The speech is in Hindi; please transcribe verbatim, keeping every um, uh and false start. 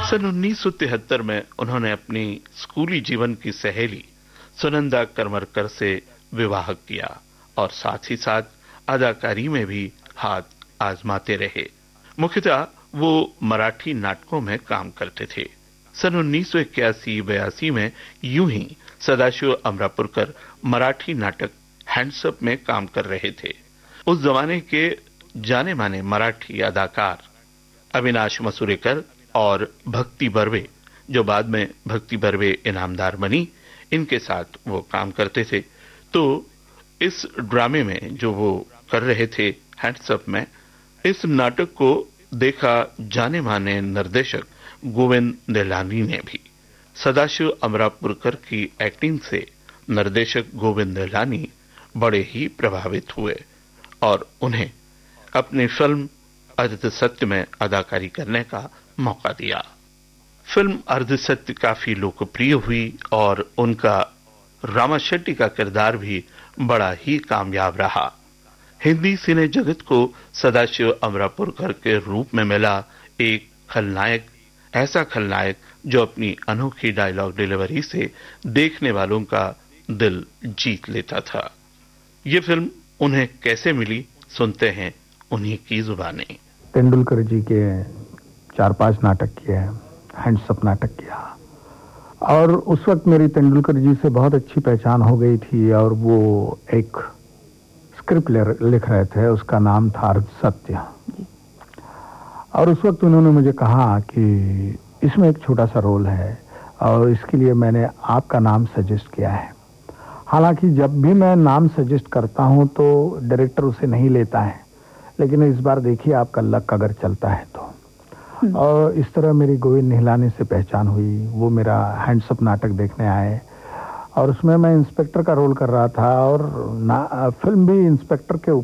सन उन्नीस सौ तिहत्तर में उन्होंने अपनी स्कूली जीवन की सहेली सुनंदा करमरकर से विवाह किया और साथ ही साथ अदाकारी में भी हाथ आजमाते रहे। मुख्यतः वो मराठी नाटकों में काम करते थे। सन उन्नीस सौ इक्यासी बयासी में यूं ही सदाशिव अमरापुरकर मराठी नाटक हैंड्सअप में काम कर रहे थे। उस जमाने के जाने माने मराठी अदाकार अविनाश मसूरेकर और भक्ति बर्वे, जो बाद में भक्ति बर्वे इनामदार बनी, इनके साथ वो काम करते थे। तो इस ड्रामे में जो वो कर रहे थे हैंड्सअप में, इस नाटक को देखा जाने माने निर्देशक गोविंद निहलानी ने भी। सदाशिव अमरापुरकर की एक्टिंग से निर्देशक गोविंद निहलानी बड़े ही प्रभावित हुए और उन्हें अपनी फिल्म अर्ध सत्य में अदाकारी करने का मौका दिया। फिल्म अर्ध सत्य काफी लोकप्रिय हुई और उनका रामा शेट्टी का किरदार भी बड़ा ही कामयाब रहा। हिंदी सिने जगत को सदाशिव अमरापुरकर के रूप में मिला एक खलनायक, ऐसा खलनायक जो अपनी अनोखी डायलॉग डिलीवरी से देखने वालों का दिल जीत लेता था। ये फिल्म उन्हें कैसे मिली, सुनते हैं उन्हीं की जुबानी। तेंदुलकर जी के चार पांच नाटक किए हैं, हैंड्सअप नाटक किया, और उस वक्त मेरी तेंदुलकर जी से बहुत अच्छी पहचान हो गई थी और वो एक स्क्रिप्ट लिख रहे थे, उसका नाम था अर्ध सत्य। और उस वक्त उन्होंने मुझे कहा कि इसमें एक छोटा सा रोल है और इसके लिए मैंने आपका नाम सजेस्ट किया है। हालांकि जब भी मैं नाम सजेस्ट करता हूं तो डायरेक्टर उसे नहीं लेता है, लेकिन इस बार देखिए आपका लक अगर चलता है तो। और इस तरह मेरी गोविंद निहलानी से पहचान हुई। वो मेरा हैंड्सअप नाटक देखने आए और उसमें मैं इंस्पेक्टर का रोल कर रहा था और ना, फिल्म भी इंस्पेक्टर के